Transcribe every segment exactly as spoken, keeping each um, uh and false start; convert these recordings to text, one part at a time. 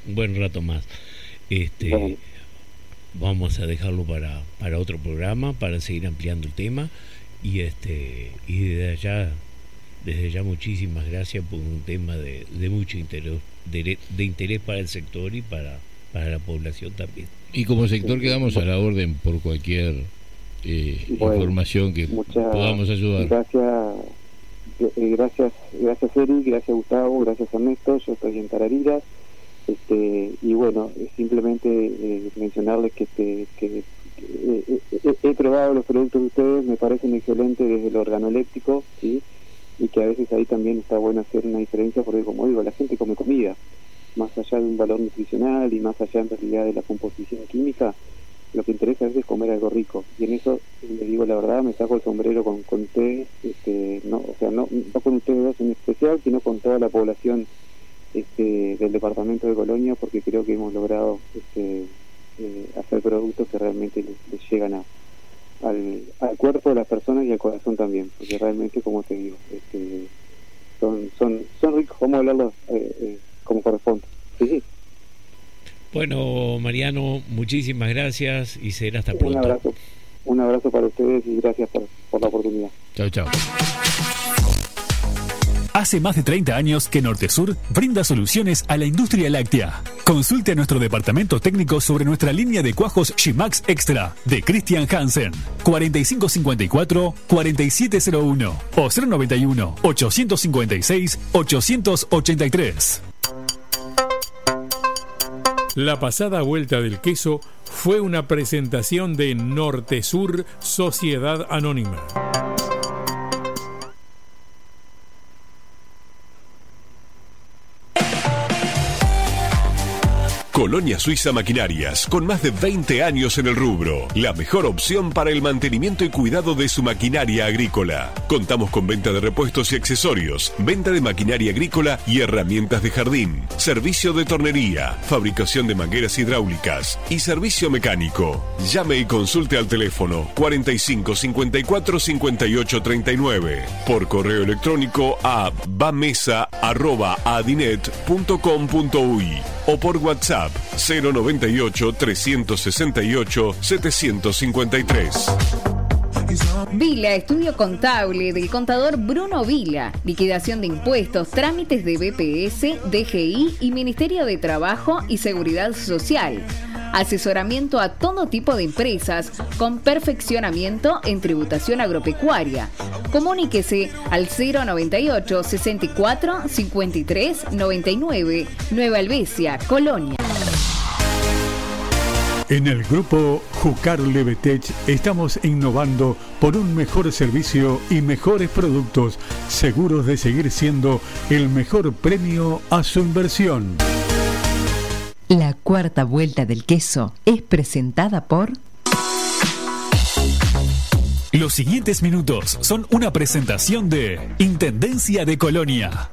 un buen rato más. Este, bueno. Vamos a dejarlo para, para otro programa, para seguir ampliando el tema. Y este y desde allá, desde ya muchísimas gracias por un tema de, de mucho interés, de, de interés para el sector y para, para la población también. Y como sector quedamos a la orden por cualquier eh, bueno, información que muchas, podamos ayudar. Gracias, eh, gracias, gracias Eric, gracias Gustavo, gracias Ernesto. Yo estoy en Tarariras, este y bueno, simplemente eh, mencionarles que este que eh, eh, he probado los productos de ustedes, me parecen excelentes desde lo organoléptico, ¿sí? Y que a veces ahí también está bueno hacer una diferencia, porque como digo, la gente come comida, más allá de un valor nutricional y más allá en realidad de la composición química, lo que interesa a veces es comer algo rico, y en eso les digo la verdad, me saco el sombrero con, con ustedes, este, no, o sea, no, no con ustedes dos en especial, sino con toda la población este, del departamento de Colonia, porque creo que hemos logrado este, eh, hacer productos que realmente les, les llegan a, al, al cuerpo de las personas y al corazón también, porque realmente, como te digo, este, son, son, son ricos, vamos a hablarlos eh, eh, como corresponde. Sí, sí. Bueno, Mariano, muchísimas gracias y será hasta pronto. Un abrazo, un abrazo para ustedes y gracias por, por la oportunidad. Chao, chao. Hace más de treinta años que Nortesur brinda soluciones a la industria láctea. Consulte a nuestro departamento técnico sobre nuestra línea de cuajos G-Max Extra de Christian Hansen. cuarenta y cinco cincuenta y cuatro, cuarenta y siete cero uno o cero noventa y uno, ochocientos cincuenta y seis, ochocientos ochenta y tres. La pasada vuelta del queso fue una presentación de Nortesur Sociedad Anónima. Colonia Suiza Maquinarias, con más de veinte años en el rubro. La mejor opción para el mantenimiento y cuidado de su maquinaria agrícola. Contamos con venta de repuestos y accesorios, venta de maquinaria agrícola y herramientas de jardín, servicio de tornería, fabricación de mangueras hidráulicas y servicio mecánico. Llame y consulte al teléfono cuarenta y cinco cincuenta y cuatro cincuenta y ocho treinta y nueve, por correo electrónico a bamesa arroba adinet punto com punto uy o por WhatsApp cero noventa y ocho, trescientos sesenta y ocho, setecientos cincuenta y tres. Vila, estudio contable del contador Bruno Vila. Liquidación de impuestos, trámites de B P S, D G I y Ministerio de Trabajo y Seguridad Social. Asesoramiento a todo tipo de empresas con perfeccionamiento en tributación agropecuaria. Comuníquese al cero noventa y ocho, sesenta y cuatro, cincuenta y tres, noventa y nueve, Nueva Helvecia, Colonia. En el grupo Jucar Levetech estamos innovando por un mejor servicio y mejores productos, seguros de seguir siendo el mejor premio a su inversión. La cuarta vuelta del queso es presentada por... Los siguientes minutos son una presentación de Intendencia de Colonia.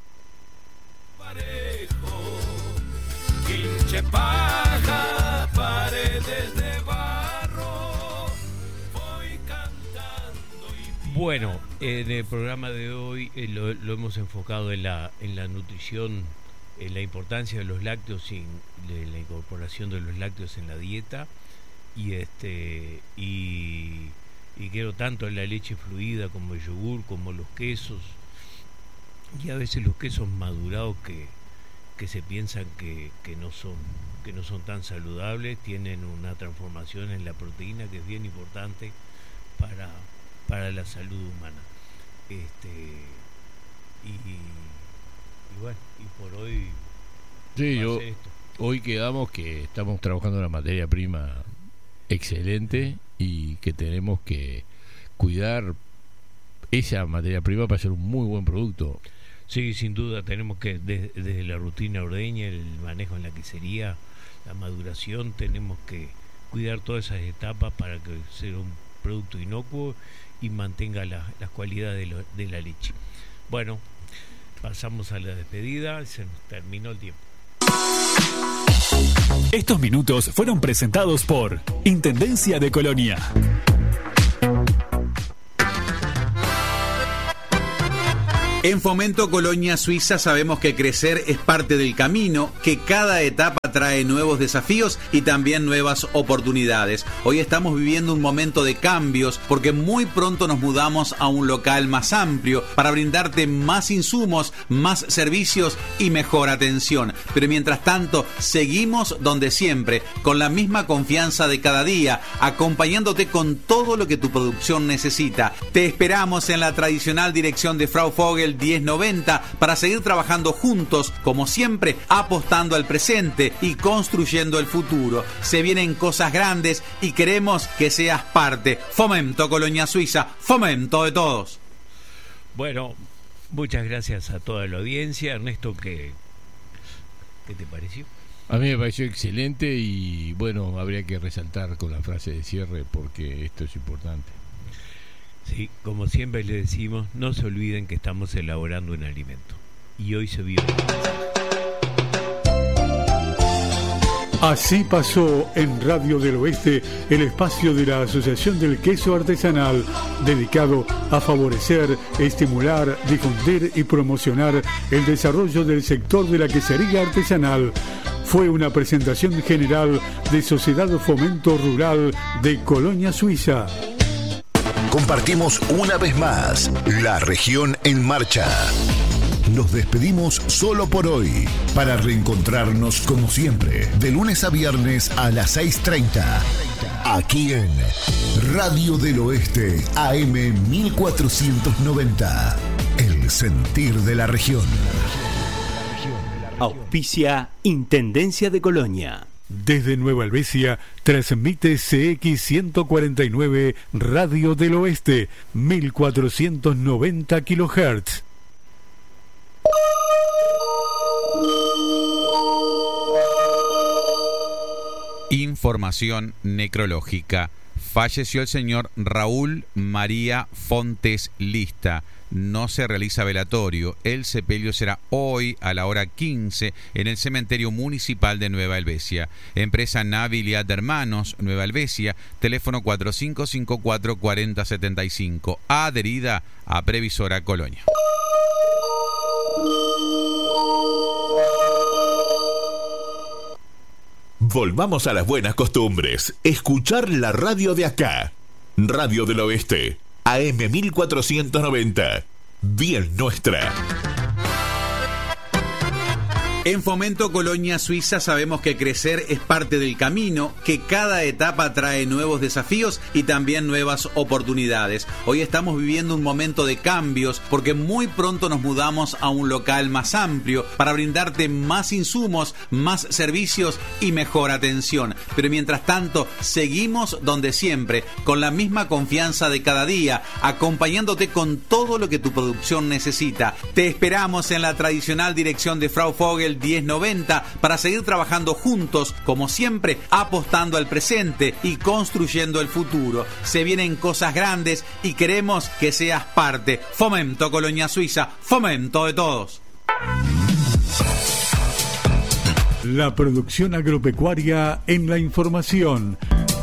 Bueno, en el programa de hoy eh, lo, lo hemos enfocado en la, en la nutrición, en la importancia de los lácteos y de la incorporación de los lácteos en la dieta, y este y, y quiero tanto en la leche fluida como el yogur, como los quesos, y a veces los quesos madurados que, que se piensan que, que no son que no son tan saludables, tienen una transformación en la proteína que es bien importante para para la salud humana. Este y, y bueno, y por hoy sí, yo, hoy quedamos que estamos trabajando una materia prima excelente y que tenemos que cuidar esa materia prima para hacer un muy buen producto. Sí, sin duda, tenemos que desde, desde la rutina ordeña, el manejo en la quesería, la maduración, tenemos que cuidar todas esas etapas para que sea un producto inocuo y mantenga la, las cualidades de, lo, de la leche. Bueno, pasamos a la despedida, se nos terminó el tiempo. Estos minutos fueron presentados por Intendencia de Colonia. En Fomento Colonia Suiza sabemos que crecer es parte del camino, que cada etapa trae nuevos desafíos y también nuevas oportunidades. Hoy estamos viviendo un momento de cambios porque muy pronto nos mudamos a un local más amplio para brindarte más insumos, más servicios y mejor atención. Pero mientras tanto, seguimos donde siempre, con la misma confianza de cada día, acompañándote con todo lo que tu producción necesita. Te esperamos en la tradicional dirección de Frau Vogel diez noventa para seguir trabajando juntos, como siempre, apostando al presente y construyendo el futuro. Se vienen cosas grandes y queremos que seas parte. Fomento Colonia Suiza, fomento de todos. Bueno, muchas gracias a toda la audiencia. Ernesto, ¿qué, qué te pareció? A mí me pareció excelente y bueno, habría que resaltar con la frase de cierre porque esto es importante. Sí, como siempre le decimos, no se olviden que estamos elaborando un alimento. Y hoy se vio. Así pasó en Radio del Oeste el espacio de la Asociación del Queso Artesanal, dedicado a favorecer, estimular, difundir y promocionar el desarrollo del sector de la quesería artesanal. Fue una presentación general de Sociedad Fomento Rural de Colonia Suiza. Compartimos una vez más la región en marcha. Nos despedimos solo por hoy, para reencontrarnos como siempre, de lunes a viernes a las seis treinta, aquí en Radio del Oeste, A M mil cuatrocientos noventa, el sentir de la región. Auspicia Intendencia de Colonia. Desde Nueva Helvecia transmite C X ciento cuarenta y nueve Radio del Oeste, mil cuatrocientos noventa kilohertz. Información necrológica. Falleció el señor Raúl María Fontes Lista. No se realiza velatorio. El sepelio será hoy a la hora quince en el cementerio municipal de Nueva Helvecia. Empresa Naviliat de Hermanos, Nueva Helvecia, teléfono cuatro cinco cinco cuatro, cuatro cero siete cinco, adherida a Previsora Colonia. Volvamos a las buenas costumbres. Escuchar la radio de acá. Radio del Oeste, A M mil cuatrocientos noventa. Bien nuestra. En Fomento Colonia Suiza sabemos que crecer es parte del camino, que cada etapa trae nuevos desafíos y también nuevas oportunidades. Hoy estamos viviendo un momento de cambios porque muy pronto nos mudamos a un local más amplio para brindarte más insumos, más servicios y mejor atención. Pero mientras tanto, seguimos donde siempre, con la misma confianza de cada día, acompañándote con todo lo que tu producción necesita. Te esperamos en la tradicional dirección de Frau Vogel diez noventa para seguir trabajando juntos, como siempre, apostando al presente y construyendo el futuro. Se vienen cosas grandes y queremos que seas parte. Fomento Colonia Suiza, fomento de todos. La producción agropecuaria en la información.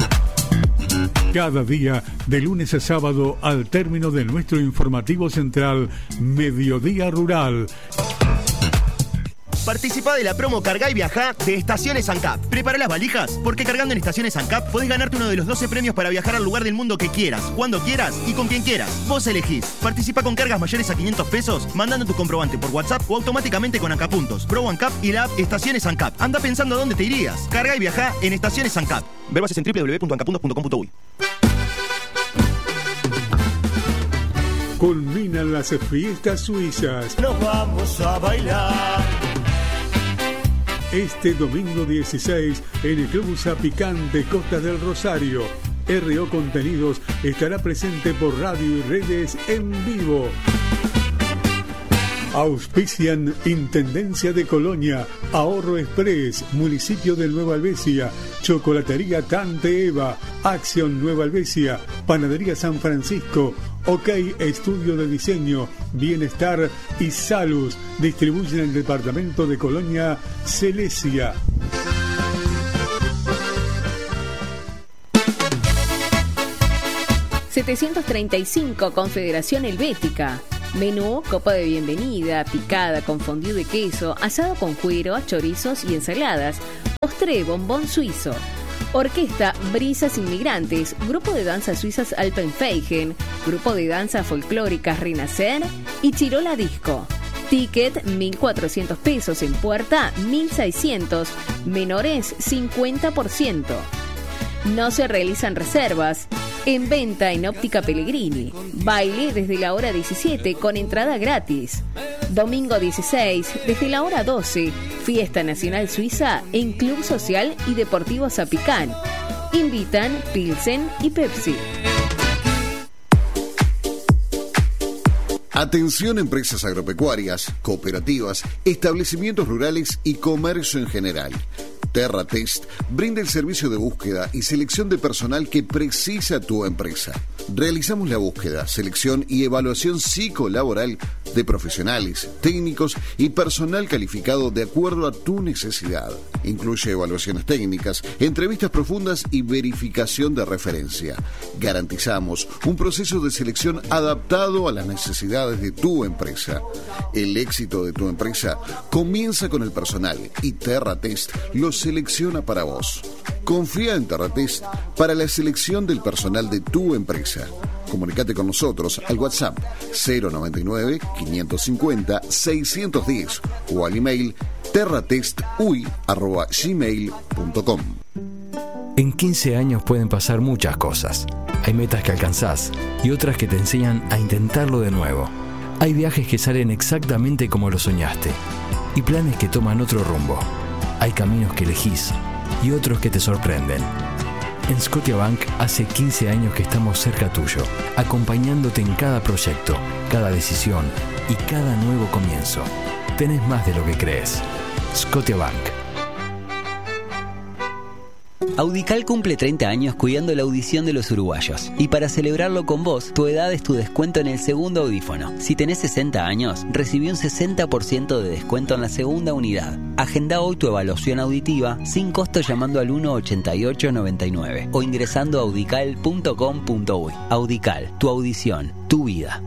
Cada día, de lunes a sábado, al término de nuestro informativo central, Mediodía Rural. Participa de la promo Cargá y Viajá de Estaciones ANCAP. Prepara las valijas, porque cargando en Estaciones ANCAP podés ganarte uno de los doce premios para viajar al lugar del mundo que quieras, cuando quieras y con quien quieras. Vos elegís. Participa con cargas mayores a quinientos pesos, mandando tu comprobante por WhatsApp o automáticamente con ANCAP Puntos, Pro ANCAP y la app Estaciones ANCAP. Anda pensando a dónde te irías. Cargá y Viajá en Estaciones ANCAP. Ver bases en doble u doble u doble u punto ancapuntos punto com punto uy. Culminan las fiestas suizas. Nos vamos a bailar. Este domingo dieciséis en el Club Zapicante Costa del Rosario, R O Contenidos estará presente por radio y redes en vivo. Auspician Intendencia de Colonia, Ahorro Express, Municipio de Nueva Helvecia, Chocolatería Tante Eva, Acción Nueva Helvecia, Panadería San Francisco, OK Estudio de Diseño, Bienestar y Salus. Distribuyen el departamento de Colonia Celesia. setecientos treinta y cinco Confederación Helvética. Menú, copa de bienvenida, picada con fondue de queso, asado con cuero, chorizos y ensaladas. Postre, bombón suizo. Orquesta Brisas Inmigrantes, grupo de danza suizas Alpenfeigen, grupo de danza folclóricas Renacer y Chirola Disco. Ticket mil cuatrocientos pesos, en puerta mil seiscientos, menores cincuenta por ciento. No se realizan reservas. En venta en Óptica Pellegrini. Baile desde la hora diecisiete con entrada gratis. Domingo dieciséis desde la hora doce. Fiesta Nacional Suiza en Club Social y Deportivo Zapicán. Invitan Pilsen y Pepsi. Atención empresas agropecuarias, cooperativas, establecimientos rurales y comercio en general. TerraTest brinda el servicio de búsqueda y selección de personal que precisa tu empresa. Realizamos la búsqueda, selección y evaluación psicolaboral de profesionales, técnicos y personal calificado de acuerdo a tu necesidad. Incluye evaluaciones técnicas, entrevistas profundas y verificación de referencia. Garantizamos un proceso de selección adaptado a las necesidades de tu empresa. El éxito de tu empresa comienza con el personal y TerraTest lo selecciona para vos. Confía en TerraTest para la selección del personal de tu empresa. Comunicate con nosotros al WhatsApp cero noventa y nueve, quinientos cincuenta, seiscientos diez o al email terratestuy arroba gmail punto com. En quince años pueden pasar muchas cosas. Hay metas que alcanzás y otras que te enseñan a intentarlo de nuevo. Hay viajes que salen exactamente como lo soñaste y planes que toman otro rumbo. Hay caminos que elegís y otros que te sorprenden. En Scotiabank hace quince años que estamos cerca tuyo, acompañándote en cada proyecto, cada decisión y cada nuevo comienzo. Tenés más de lo que crees. Scotiabank. Audical cumple treinta años cuidando la audición de los uruguayos. Y para celebrarlo con vos, tu edad es tu descuento en el segundo audífono. Si tenés sesenta años, recibí un sesenta por ciento de descuento en la segunda unidad. Agenda hoy tu evaluación auditiva sin costo llamando al uno ochenta y ocho noventa y nueve o ingresando a audical punto com punto uy. Audical, tu audición, tu vida.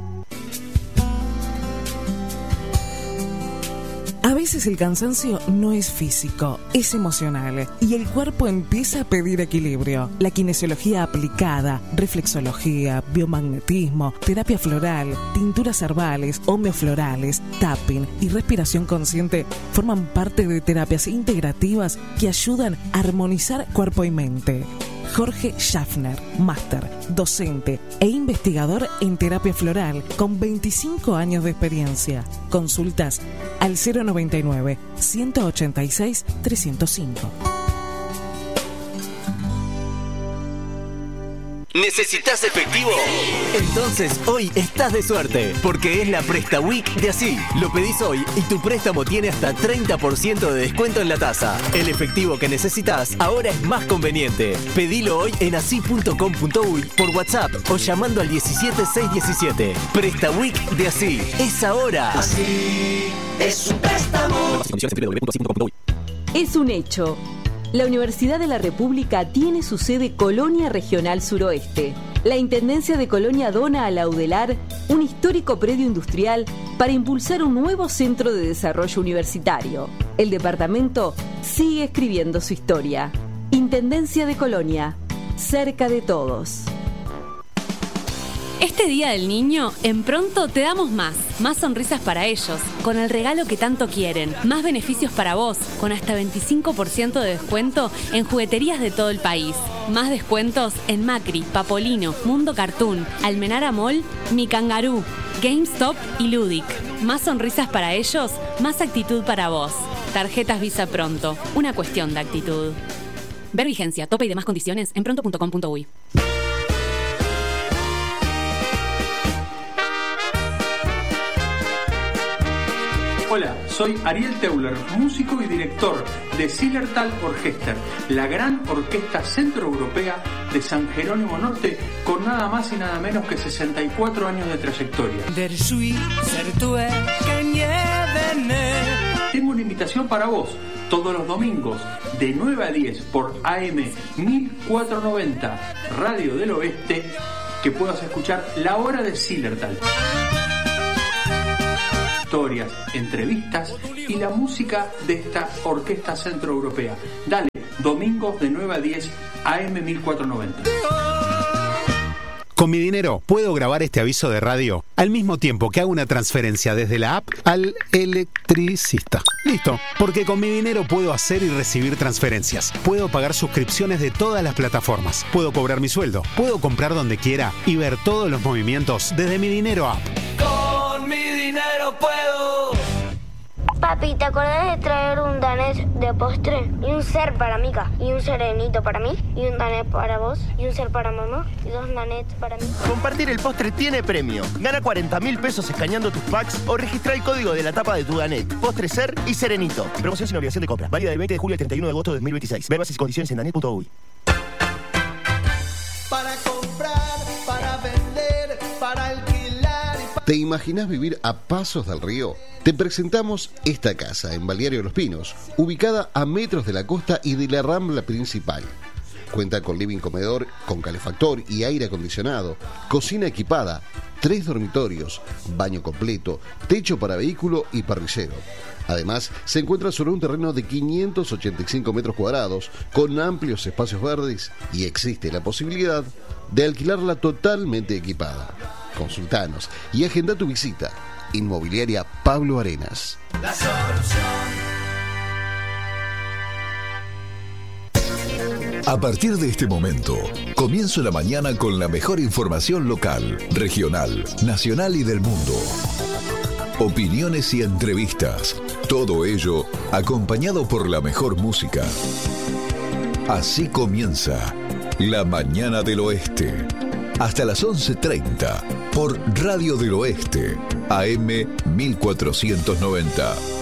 A veces el cansancio no es físico, es emocional y el cuerpo empieza a pedir equilibrio. La kinesiología aplicada, reflexología, biomagnetismo, terapia floral, tinturas herbales, homeoflorales, tapping y respiración consciente forman parte de terapias integrativas que ayudan a armonizar cuerpo y mente. Jorge Schaffner, máster, docente e investigador en terapia floral con veinticinco años de experiencia. Consultas al cero noventa y nueve, ciento ochenta y seis, trescientos cinco. ¿Necesitas efectivo? Entonces hoy estás de suerte, porque es la Presta Week de Así. Lo pedís hoy y tu préstamo tiene hasta treinta por ciento de descuento en la tasa. El efectivo que necesitas ahora es más conveniente. Pedilo hoy en así punto com punto uy por WhatsApp o llamando al diecisiete seiscientos diecisiete. Presta Week de Así. Es ahora. Así es un préstamo. Es un hecho. La Universidad de la República tiene su sede Colonia Regional Suroeste. La Intendencia de Colonia dona a la UDELAR un histórico predio industrial para impulsar un nuevo centro de desarrollo universitario. El departamento sigue escribiendo su historia. Intendencia de Colonia, cerca de todos. Este Día del Niño, en Pronto te damos más. Más sonrisas para ellos, con el regalo que tanto quieren. Más beneficios para vos, con hasta veinticinco por ciento de descuento en jugueterías de todo el país. Más descuentos en Macri, Papolino, Mundo Cartoon, Almenara Mall, Mi Kangaroo, GameStop y Ludic. Más sonrisas para ellos, más actitud para vos. Tarjetas Visa Pronto, una cuestión de actitud. Ver vigencia, tope y demás condiciones en pronto punto com punto uy. Hola, soy Ariel Teuler, músico y director de Zillertal Orchester, la gran orquesta centroeuropea de San Jerónimo Norte, con nada más y nada menos que sesenta y cuatro años de trayectoria. Tengo una invitación para vos, todos los domingos, de nueve a diez, por A M mil cuatrocientos noventa, Radio del Oeste, que puedas escuchar La Hora de Zillertal. historias, entrevistas y la música de esta orquesta centroeuropea. Dale, domingos de nueve a diez, A M mil cuatrocientos noventa. Con mi dinero puedo grabar este aviso de radio al mismo tiempo que hago una transferencia desde la app al electricista. Listo, porque con mi dinero puedo hacer y recibir transferencias. Puedo pagar suscripciones de todas las plataformas. Puedo cobrar mi sueldo. Puedo comprar donde quiera y ver todos los movimientos desde mi dinero app. Con mi dinero puedo. Papi, ¿te acordás de traer un danés de postre? Y un ser para Mica, y un serenito para mí, y un danés para vos, y un ser para mamá, y dos danets para mí. Compartir el postre tiene premio. Gana cuarenta mil pesos escaneando tus packs o registra el código de la tapa de tu danet. Postre, ser y serenito. Promoción sin obligación de compra. Válida del veinte de julio al treinta y uno de agosto de dos mil veintiséis. Ver bases y condiciones en danet punto uy. Para comprar, para vender, para alquilar. ¿Te imaginas vivir a pasos del río? Te presentamos esta casa en Balneario Los Pinos, ubicada a metros de la costa y de la rambla principal. Cuenta con living comedor, con calefactor y aire acondicionado, cocina equipada, tres dormitorios, baño completo, techo para vehículo y parrillero. Además, se encuentra sobre un terreno de quinientos ochenta y cinco metros cuadrados, con amplios espacios verdes, y existe la posibilidad de alquilarla totalmente equipada. Consultanos y agenda tu visita. Inmobiliaria Pablo Arenas. La solución. A partir de este momento, comienzo la mañana con la mejor información local, regional, nacional y del mundo. Opiniones y entrevistas. Todo ello acompañado por la mejor música. Así comienza La Mañana del Oeste. Hasta las once treinta por Radio del Oeste, A M mil cuatrocientos noventa.